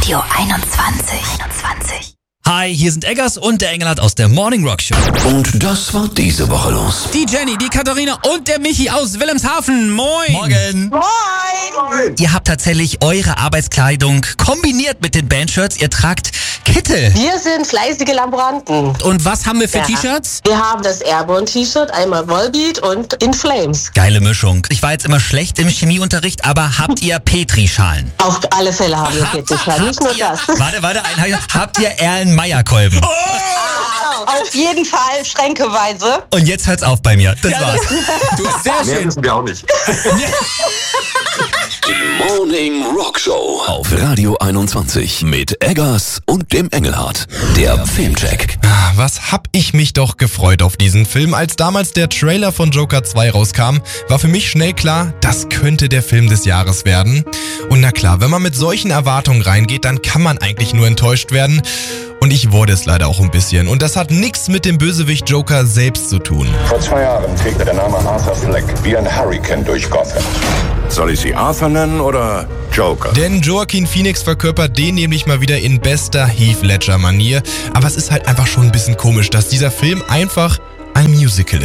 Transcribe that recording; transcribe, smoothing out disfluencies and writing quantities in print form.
Radio 21. Hi, hier sind Eggers und der Engelhardt aus der Morning Rock Show. Und das war diese Woche los. Die Jenny, die Katharina und der Michi aus Wilhelmshaven. Moin! Morgen! Moin! Ihr habt tatsächlich eure Arbeitskleidung kombiniert mit den Bandshirts. Ihr tragt Kittel. Wir sind fleißige Laboranten. Und was haben wir für Ja. T-Shirts? Wir haben das Airborne-T-Shirt, einmal Volbeat und In Flames. Geile Mischung. Ich war jetzt immer schlecht im Chemieunterricht, aber habt ihr Petrischalen? Auf alle Fälle haben wir Petrischalen, nicht nur das. Warte, habt ihr Erlen-Meyer-Kolben? Auf jeden Fall schränkeweise. Und jetzt hört's auf bei mir. Das war's. Du bist sehr Mehr schön. wissen wir auch nicht. Die Morning Rock Show auf Radio 21 mit Eggers und dem Engelhardt. Der Filmcheck. Was hab ich mich doch gefreut auf diesen Film. Als damals der Trailer von Joker 2 rauskam, war für mich schnell klar, das könnte der Film des Jahres werden. Und na klar, wenn man mit solchen Erwartungen reingeht, dann kann man eigentlich nur enttäuscht werden. Und ich wurde es leider auch ein bisschen. Und das hat nichts mit dem Bösewicht Joker selbst zu tun. Vor 2 Jahren fegte der Name Arthur Fleck wie ein Hurrikan durch Gotham. Soll ich sie Arthur nennen oder Joker? Denn Joaquin Phoenix verkörpert den nämlich mal wieder in bester Heath Ledger-Manier. Aber es ist halt einfach schon ein bisschen komisch, dass dieser Film einfach ein Musical ist.